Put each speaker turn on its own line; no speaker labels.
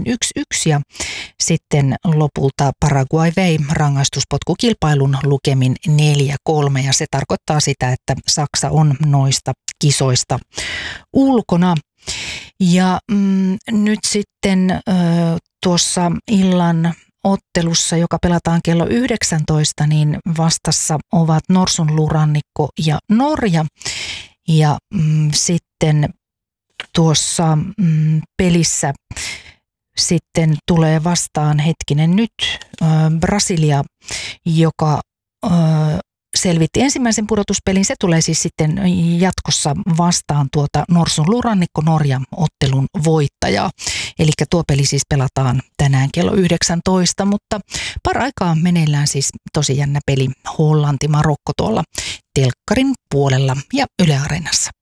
1-1 ja sitten lopulta Paraguay vei rangaistuspotkukilpailun lukemin 4-3 ja se tarkoittaa sitä, että Saksa on noista kisoista ulkona. Ja nyt sitten tuossa illan ottelussa, joka pelataan kello 19, niin vastassa ovat Norsunluurannikko ja Norja. Ja sitten tuossa pelissä sitten tulee vastaan Brasilia, joka selvitti ensimmäisen pudotuspelin. Se tulee siis sitten jatkossa vastaan tuota Norsunluurannikko Norja ottelun voittajaa. Eli tuo peli siis pelataan tänään kello 19, mutta paraikaa meneillään siis tosi jännä peli Hollanti-Marokko tuolla telkkarin puolella ja Yle Areenassa.